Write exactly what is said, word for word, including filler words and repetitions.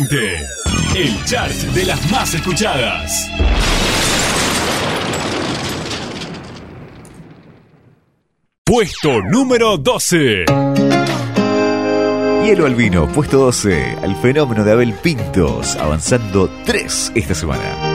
El chart de las más escuchadas. Puesto número doce. Hielo al vino, puesto doce. Al fenómeno de Abel Pintos, avanzando tres esta semana.